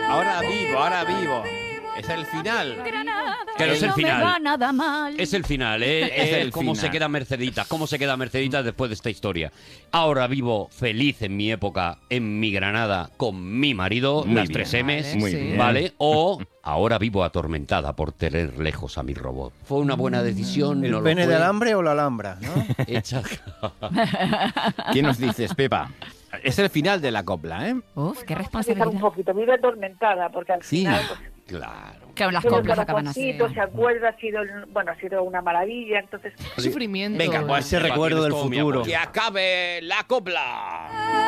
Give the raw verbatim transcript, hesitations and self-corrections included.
Ahora vivo, ahora vivo. Es el final. Pero es el no final. me va nada mal. Es el final, ¿eh? Es Eh, el cómo final. se queda Mercedita, cómo se queda Mercedita después de esta historia. Ahora vivo feliz en mi época, en mi Granada, con mi marido, Muy las bien. tres M's, Muy Sí. bien. ¿vale? O ahora vivo atormentada por tener lejos a mi robot. ¿Fue una buena decisión? ¿El ¿No lo pene fue? de alambre o la alhambra? ¿No? Hecha- ¿Qué nos dices, Pepa? Es el final de la copla, ¿eh? Uf, qué Empezar un responsabilidad. poquito, vive atormentada, porque al Sí. final pues, Claro. Que las tiene un coplas acaban así. corazoncito, se acuerda, ha sido, bueno, ha sido una maravilla, entonces Sufrimiento. Venga, pues Ese Pepa, recuerdo tienes del todo mi futuro. apoyo. que acabe la copla.